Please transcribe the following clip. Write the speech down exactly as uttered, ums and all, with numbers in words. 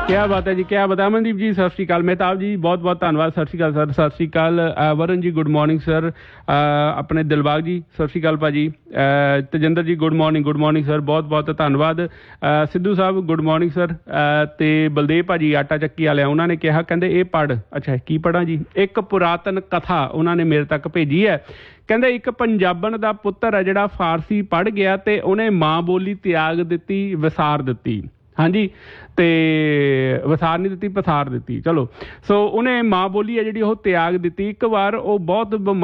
क्या बात है जी, क्या बात है। अमनदीप जी सत श्री अकाल, मेहताब जी बहुत बहुत धन्यवाद, सत श्री अकाल सर, सत श्री अकाल। Varun ji good morning sir, अपने दिलबाग जी सत श्री अकाल भाजी। तजिंदर जी good morning, good morning sir, बहुत बहुत धन्यवाद। सिद्धू साहब गुड मॉर्निंग सर। ਤੇ ਬਲਦੇਵ ਭਾਜੀ ਆਟਾ ਚੱਕੀ ਵਾਲਿਆ ਉਹਨਾਂ ਨੇ ਕਿਹਾ, ਕਹਿੰਦੇ ਇਹ ਪੜ੍ਹ। ਅੱਛਾ ਕੀ ਪੜ੍ਹਾਂ ਜੀ? ਇੱਕ ਪੁਰਾਤਨ ਕਥਾ ਉਹਨਾਂ ਨੇ ਮੇਰੇ ਤੱਕ ਭੇਜੀ ਹੈ। ਕਹਿੰਦੇ ਇੱਕ ਪੰਜਾਬਣ ਦਾ ਪੁੱਤਰ ਹੈ ਜਿਹੜਾ ਫਾਰਸੀ ਪੜ੍ਹ ਗਿਆ ਤੇ ਉਹਨੇ ਮਾਂ ਬੋਲੀ ਤਿਆਗ ਦਿੱਤੀ, ਵਿਸਾਰ ਦਿੱਤੀ। ਹਾਂਜੀ, ਤੇ ਵਿਸਾਰ ਨਹੀਂ ਦਿੱਤੀ, ਪਸਾਰ ਦਿੱਤੀ। ਚਲੋ, ਸੋ ਉਹਨੇ ਮਾਂ ਬੋਲੀ ਹੈ ਜਿਹੜੀ ਉਹ ਤਿਆਗ ਦਿੱਤੀ। ਇੱਕ ਵਾਰ ਉਹ ਬਹੁਤ